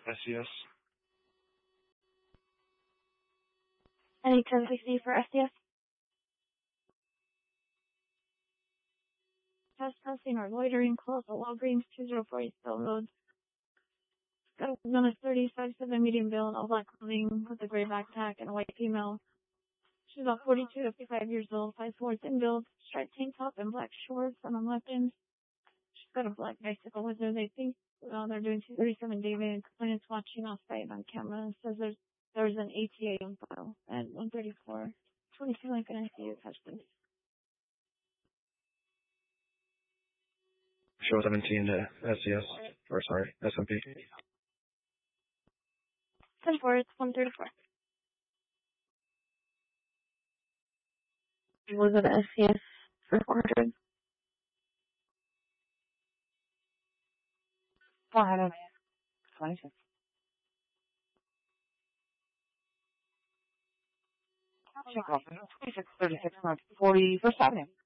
SES. Any 1060 for SES? Trespassing or loitering close to Walgreens 204 Bell Road. Got a woman of 35'7" medium build, all black clothing with a gray backpack and a white female. She's about 42 to 55 years old, 5'4", thin build, striped tank top and black shorts on the left end. She's got a black bicycle with her. They think they're doing 237 David. Complainant's watching off site on camera. It says there's an ATA on file at 134. 22 Lincoln ICU attachment. Show 17 to SES, or sorry, SMP. 10-4, it's 134. Was it SES for 400? 400. 26. Check off. 2636 North 41st Avenue.